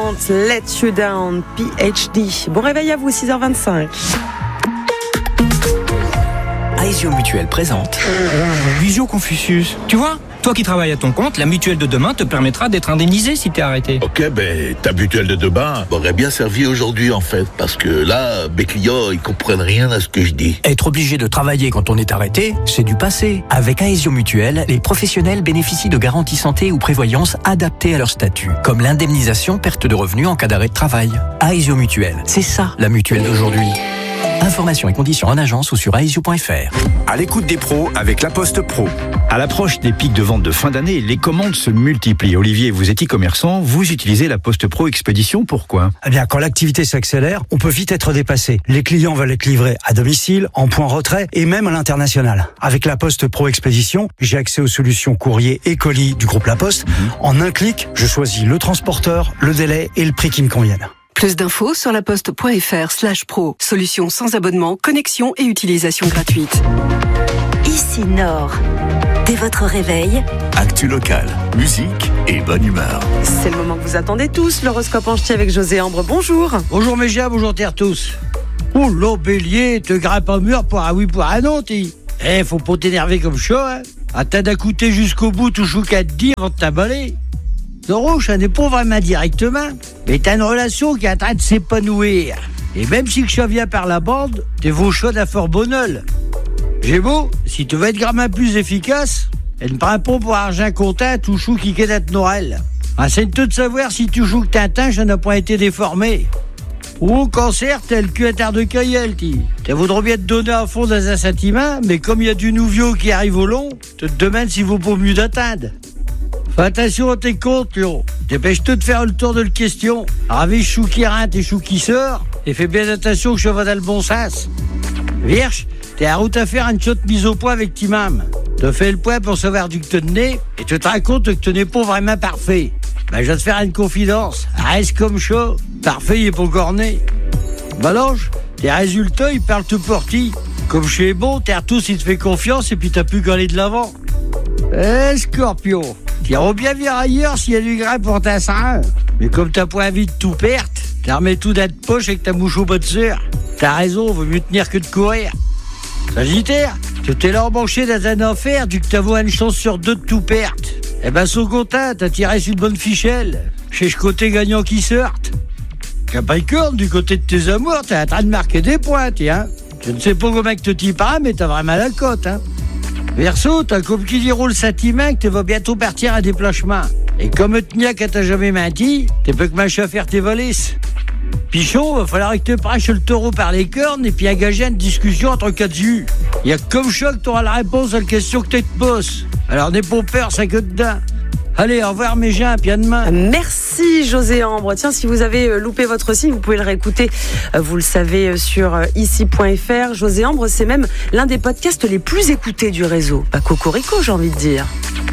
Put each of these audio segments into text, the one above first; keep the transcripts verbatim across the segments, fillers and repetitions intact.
Don't Let You Down, P H D. Bon réveil à vous, six heures vingt-cinq. Aesio Mutuelle présente Visio Confucius. Tu vois, toi qui travailles à ton compte, la mutuelle de demain te permettra d'être indemnisé si t'es arrêté. Ok, ben ta mutuelle de demain m'aurait bien servi aujourd'hui en fait, parce que là, mes clients, ils comprennent rien à ce que je dis. Être obligé de travailler quand on est arrêté, c'est du passé. Avec Aesio Mutuelle, les professionnels bénéficient de garanties santé ou prévoyance adaptées à leur statut, comme l'indemnisation perte de revenus en cas d'arrêt de travail. Aesio Mutuelle, c'est ça la mutuelle d'aujourd'hui. Informations et conditions en agence ou sur aesio point f r. À l'écoute des pros avec La Poste Pro. À l'approche des pics de vente de fin d'année, les commandes se multiplient. Olivier, vous êtes e-commerçant, vous utilisez La Poste Pro Expédition, pourquoi ? Eh bien, quand l'activité s'accélère, on peut vite être dépassé. Les clients veulent être livrés à domicile, en point retrait et même à l'international. Avec La Poste Pro Expédition, j'ai accès aux solutions courrier et colis du groupe La Poste. Mmh. En un clic, je choisis le transporteur, le délai et le prix qui me conviennent. Plus d'infos sur laposte.fr slash pro. Solution sans abonnement, connexion et utilisation gratuite. Ici Nord. Dès votre réveil, actu locale, musique et bonne humeur. C'est le moment que vous attendez tous, l'horoscope en ch'ti avec José Ambre. Bonjour. Bonjour mes gars, bonjour terre tous. Oh là, bélier, te grimpe un mur pour un oui, pour un non, t'y. Eh, faut pas t'énerver comme ça, hein. Attends d'écouter jusqu'au bout tout ce qu'à te dire avant de t'emballer. Taureau, ça n'est pas vraiment directement, mais t'as une relation qui est en train de s'épanouir. Et même si que ça vient par la bande, t'es vos choix d'un fort bonheur. Gémeaux, si tu veux être grammaire plus efficace, elle ne prend pas pour argent comptant tout chou qui quête Noël. Enseigne-toi de savoir si tu joues que Tintin, ça n'a pas été déformé. Ou cancer, t'as le cul à terre de caillel, t'y. T'as voudrais bien te donner à fond dans un sentiment, mais comme il y a du nouveau qui arrive au long, tu te demandes s'il vaut pas mieux d'atteindre. Fais attention à tes comptes, Léon. Dépêche-toi de faire le tour de la question. Raviche chou qui rentre et chou qui sort, et fais bien attention que je vais dans le bon sens. Vierge, t'es à route à faire une chaude mise au point avec Timam. T'as fait le point pour savoir du que te tenais, et tu te rends compte que tu n'es pas vraiment parfait. Ben, je vais te faire une confidence. Reste comme chaud. Parfait, il est pas corné. Balange, tes résultats, ils parlent tout pour ti. Comme chez bon, t'es tous, il te fait confiance, et puis t'as pu galer de l'avant. Eh, Scorpion, t'iras bien vers ailleurs s'il y a du grain pour ta sang. Mais comme t'as pas envie de tout perdre, t'as remis tout dans ta poche avec ta mouche au bas de sœur. T'as raison, vaut mieux tenir que de courir. Sagittaire, tu t'es là embauché dans un enfer, du que t'as une chance sur deux de tout perdre. Eh ben, son content, t'as tiré sur une bonne fichelle. Chez ce côté gagnant qui sortent. Capricorne, du côté de tes amours, t'es en train de marquer des points, tiens. Je ne sais pas comment que te t'y parles, mais t'as vraiment la cote, hein. Verseau, t'as comme qui dit roule sentiment que tu vas bientôt partir à déplacement. Et comme tenir qu'elle t'a jamais menti, t'es peu que machin à faire tes valises. Pichon, va falloir que tu prêches le taureau par les cornes et puis engager une discussion entre quatre yeux. Il y a comme ça que t'auras la réponse à la question que tu te poses. Alors n'aie pas peur, c'est que dedans. Allez, au revoir mes gens, puis à demain. Merci José Ambre. Tiens, si vous avez loupé votre signe, vous pouvez le réécouter, vous le savez, sur ici point f r. José Ambre, c'est même l'un des podcasts les plus écoutés du réseau. Bah, cocorico, j'ai envie de dire.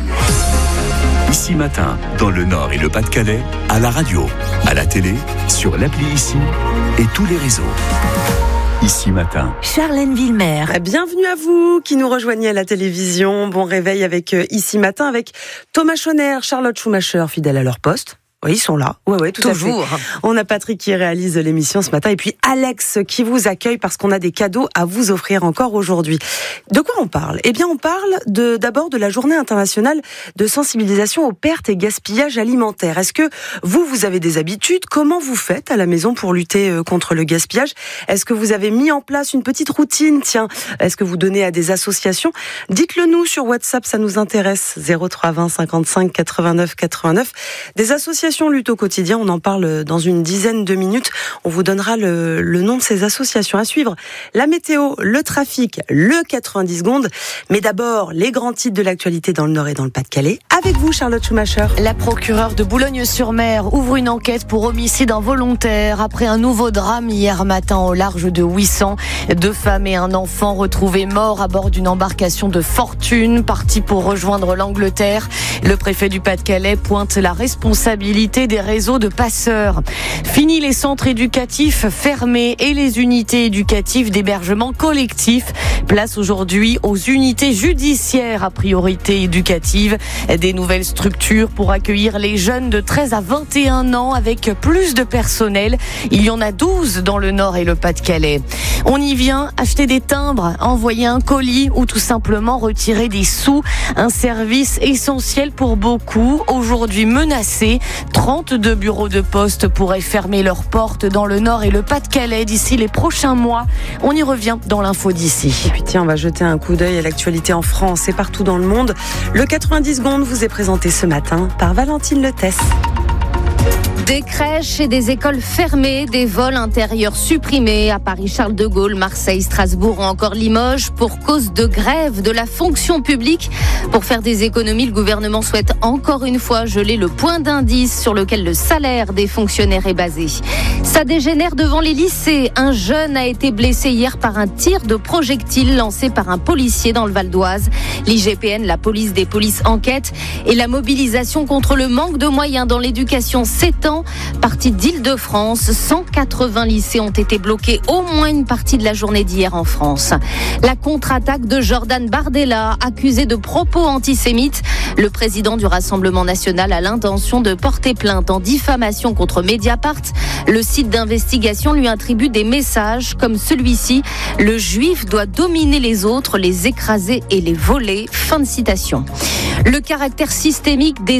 Ici Matin, dans le Nord et le Pas-de-Calais, à la radio, à la télé, sur l'appli Ici et tous les réseaux. Ici Matin. Charlène Villemer. Bienvenue à vous qui nous rejoignez à la télévision. Bon réveil avec Ici Matin avec Thomas Schoner, Charlotte Schumacher, fidèles à leur poste. Oui, ils sont là. Ouais, ouais, tout Toujours. à fait. On a Patrick qui réalise l'émission ce matin et puis Alex qui vous accueille parce qu'on a des cadeaux à vous offrir encore aujourd'hui. De quoi on parle ? Eh bien, on parle de, d'abord de la journée internationale de sensibilisation aux pertes et gaspillages alimentaires. Est-ce que vous, vous avez des habitudes ? Comment vous faites à la maison pour lutter contre le gaspillage ? Est-ce que vous avez mis en place une petite routine ? Tiens, est-ce que vous donnez à des associations ? Dites-le nous sur WhatsApp, ça nous intéresse. zéro trois vingt cinquante-cinq quatre-vingt-neuf quatre-vingt-neuf. Des associations lutte au quotidien, on en parle dans une dizaine de minutes. On vous donnera le, le nom de ces associations à suivre. La météo, le trafic, le quatre-vingt-dix secondes. Mais d'abord, les grands titres de l'actualité dans le Nord et dans le Pas-de-Calais. Avec vous, Charlotte Schumacher. La procureure de Boulogne-sur-Mer ouvre une enquête pour homicide involontaire après un nouveau drame hier matin au large de Ouessant. Deux femmes et un enfant retrouvés morts à bord d'une embarcation de fortune partie pour rejoindre l'Angleterre. Le préfet du Pas-de-Calais pointe la responsabilité l'activité des réseaux de passeurs. Fini les centres éducatifs fermés et les unités éducatives d'hébergement collectif. Place aujourd'hui aux unités judiciaires à priorité éducative. Des nouvelles structures pour accueillir les jeunes de treize à vingt et un ans avec plus de personnel. Il y en a douze dans le Nord et le Pas-de-Calais. On y vient acheter des timbres, envoyer un colis ou tout simplement retirer des sous. Un service essentiel pour beaucoup. Aujourd'hui menacé, trente-deux bureaux de poste pourraient fermer leurs portes dans le Nord et le Pas-de-Calais d'ici les prochains mois. On y revient dans l'info d'ici. Et puis tiens, on va jeter un coup d'œil à l'actualité en France et partout dans le monde. Le quatre-vingt-dix secondes vous est présenté ce matin par Valentine Letès. Des crèches et des écoles fermées, des vols intérieurs supprimés à Paris, Charles de Gaulle, Marseille, Strasbourg ou encore Limoges pour cause de grève de la fonction publique. Pour faire des économies, le gouvernement souhaite encore une fois geler le point d'indice sur lequel le salaire des fonctionnaires est basé. Ça dégénère devant les lycées. Un jeune a été blessé hier par un tir de projectile lancé par un policier dans le Val d'Oise. L'I G P N, la police des polices, enquête et la mobilisation contre le manque de moyens dans l'éducation s'étend. Parti d'Île-de-France, cent quatre-vingts lycées ont été bloqués au moins une partie de la journée d'hier en France. La contre-attaque de Jordan Bardella, accusé de propos antisémites. Le président du Rassemblement national a l'intention de porter plainte en diffamation contre Mediapart. Le site d'investigation lui attribue des messages comme celui-ci. Le juif doit dominer les autres, les écraser et les voler. Fin de citation. Le caractère systémique des